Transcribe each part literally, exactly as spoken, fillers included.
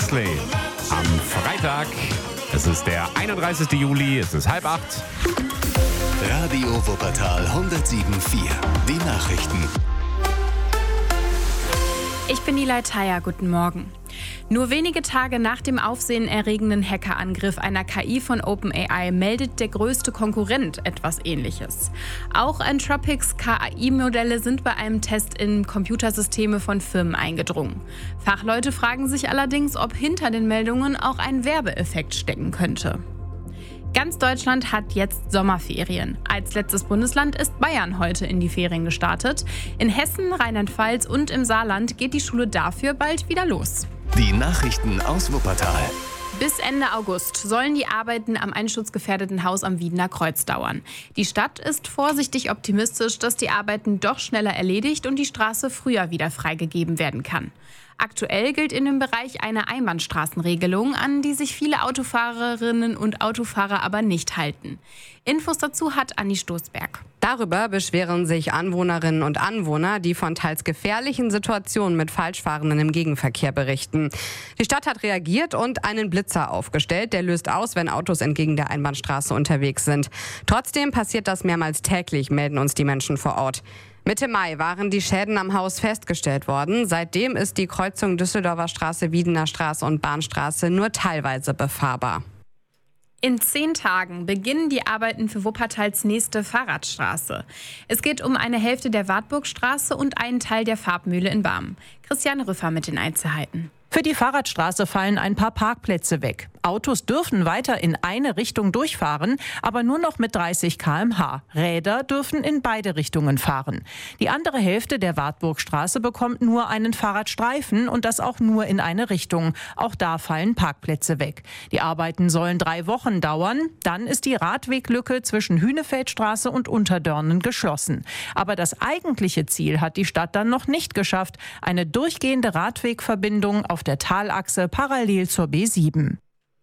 Mosley am Freitag. Es ist der einunddreißigsten Juli, es ist halb acht. Radio Wuppertal hundertsieben Komma vier. Die Nachrichten. Ich bin Nilay Taya, guten Morgen. Nur wenige Tage nach dem aufsehenerregenden Hackerangriff einer K I von OpenAI meldet der größte Konkurrent etwas Ähnliches. Auch Anthropics K I-Modelle sind bei einem Test in Computersysteme von Firmen eingedrungen. Fachleute fragen sich allerdings, ob hinter den Meldungen auch ein Werbeeffekt stecken könnte. Ganz Deutschland hat jetzt Sommerferien. Als letztes Bundesland ist Bayern heute in die Ferien gestartet. In Hessen, Rheinland-Pfalz und im Saarland geht die Schule dafür bald wieder los. Die Nachrichten aus Wuppertal. Bis Ende August sollen die Arbeiten am einsturzgefährdeten Haus am Wiedener Kreuz dauern. Die Stadt ist vorsichtig optimistisch, dass die Arbeiten doch schneller erledigt und die Straße früher wieder freigegeben werden kann. Aktuell gilt in dem Bereich eine Einbahnstraßenregelung, an die sich viele Autofahrerinnen und Autofahrer aber nicht halten. Infos dazu hat Anni Stoßberg. Darüber beschweren sich Anwohnerinnen und Anwohner, die von teils gefährlichen Situationen mit Falschfahrenden im Gegenverkehr berichten. Die Stadt hat reagiert und einen Blitzer aufgestellt. Der löst aus, wenn Autos entgegen der Einbahnstraße unterwegs sind. Trotzdem passiert das mehrmals täglich, melden uns die Menschen vor Ort. Mitte Mai waren die Schäden am Haus festgestellt worden. Seitdem ist die Kreuzung Düsseldorfer Straße, Wiedener Straße und Bahnstraße nur teilweise befahrbar. In zehn Tagen beginnen die Arbeiten für Wuppertals nächste Fahrradstraße. Es geht um eine Hälfte der Wartburgstraße und einen Teil der Farbmühle in Barmen. Christiane Rüffer mit den Einzelheiten. Für die Fahrradstraße fallen ein paar Parkplätze weg. Autos dürfen weiter in eine Richtung durchfahren, aber nur noch mit dreißig Kilometer pro Stunde. Räder dürfen in beide Richtungen fahren. Die andere Hälfte der Wartburgstraße bekommt nur einen Fahrradstreifen und das auch nur in eine Richtung. Auch da fallen Parkplätze weg. Die Arbeiten sollen drei Wochen dauern. Dann ist die Radweglücke zwischen Hünefeldstraße und Unterdörnen geschlossen. Aber das eigentliche Ziel hat die Stadt dann noch nicht geschafft. Eine durchgehende Radwegverbindung auf der Talachse parallel zur B sieben.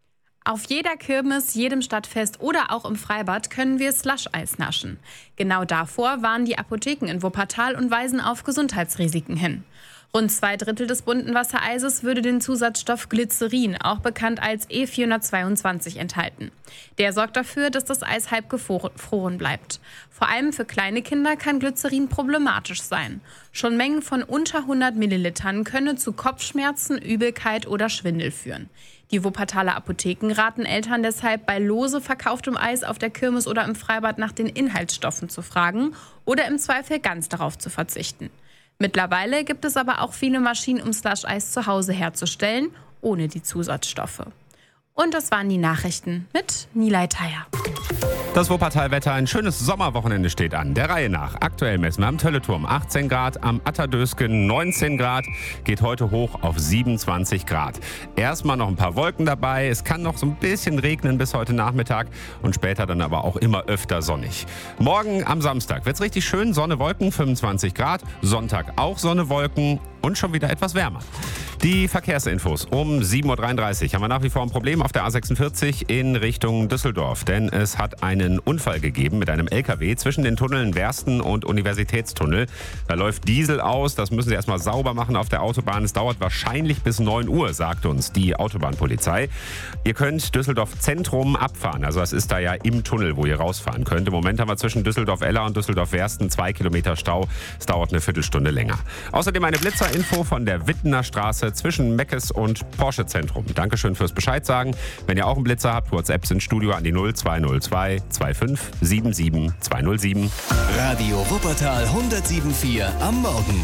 Auf jeder Kirmes, jedem Stadtfest oder auch im Freibad können wir Slush-Eis naschen. Genau davor warnen die Apotheken in Wuppertal und weisen auf Gesundheitsrisiken hin. Rund zwei Drittel des bunten Wassereises würde den Zusatzstoff Glycerin, auch bekannt als E vierhundertzweiundzwanzig, enthalten. Der sorgt dafür, dass das Eis halb gefroren bleibt. Vor allem für kleine Kinder kann Glycerin problematisch sein. Schon Mengen von unter hundert Millilitern können zu Kopfschmerzen, Übelkeit oder Schwindel führen. Die Wuppertaler Apotheken raten Eltern deshalb, bei lose verkauftem Eis auf der Kirmes oder im Freibad nach den Inhaltsstoffen zu fragen oder im Zweifel ganz darauf zu verzichten. Mittlerweile gibt es aber auch viele Maschinen, um Slush-Eis zu Hause herzustellen, ohne die Zusatzstoffe. Und das waren die Nachrichten mit Nilay Taya. Das Wuppertal-Wetter, ein schönes Sommerwochenende steht an. Der Reihe nach. Aktuell messen wir am Tölleturm achtzehn Grad, am Atterdösken neunzehn Grad, geht heute hoch auf siebenundzwanzig Grad. Erstmal noch ein paar Wolken dabei, es kann noch so ein bisschen regnen bis heute Nachmittag und später dann aber auch immer öfter sonnig. Morgen am Samstag wird's richtig schön, Sonne, Wolken, fünfundzwanzig Grad, Sonntag auch Sonne, Wolken und schon wieder etwas wärmer. Die Verkehrsinfos um sieben Uhr dreiunddreißig haben wir nach wie vor ein Problem auf der A sechsundvierzig in Richtung Düsseldorf, denn es hat einen Unfall gegeben mit einem L K W zwischen den Tunneln Wersten und Universitätstunnel. Da läuft Diesel aus, das müssen sie erstmal sauber machen auf der Autobahn. Es dauert wahrscheinlich bis neun Uhr, sagt uns die Autobahnpolizei. Ihr könnt Düsseldorf Zentrum abfahren, also das ist da ja im Tunnel, wo ihr rausfahren könnt. Im Moment haben wir zwischen Düsseldorf-Eller und Düsseldorf-Wersten zwei Kilometer Stau. Es dauert eine Viertelstunde länger. Außerdem eine Blitzerinfo von der Wittener Straße zwischen Meckes und Porsche Zentrum. Dankeschön fürs Bescheid sagen. Wenn ihr auch einen Blitzer habt, WhatsApp ins Studio an die null zwei null zwei zwei fünf sieben sieben zwei null sieben. Radio Wuppertal hundertsieben Komma vier am Morgen.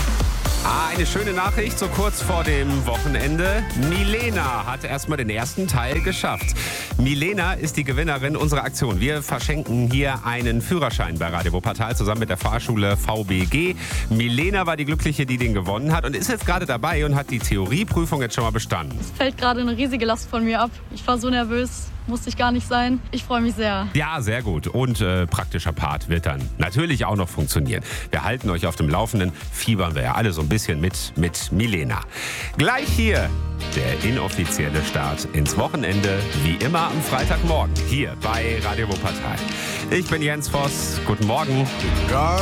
Ah, eine schöne Nachricht, so kurz vor dem Wochenende. Milena hat erstmal den ersten Teil geschafft. Milena ist die Gewinnerin unserer Aktion. Wir verschenken hier einen Führerschein bei Radio Wuppertal zusammen mit der Fahrschule V B G. Milena war die Glückliche, die den gewonnen hat und ist jetzt gerade dabei und hat die Theorieprüfung jetzt schon mal bestanden. Es fällt gerade eine riesige Last von mir ab. Ich war so nervös. Musste ich gar nicht sein. Ich freue mich sehr. Ja, sehr gut. Und äh, praktischer Part wird dann natürlich auch noch funktionieren. Wir halten euch auf dem Laufenden. Fiebern wir ja alle so ein bisschen mit mit Milena. Gleich hier der inoffizielle Start ins Wochenende. Wie immer am Freitagmorgen hier bei Radio Wuppertal. Ich bin Jens Voss. Guten Morgen. Ja.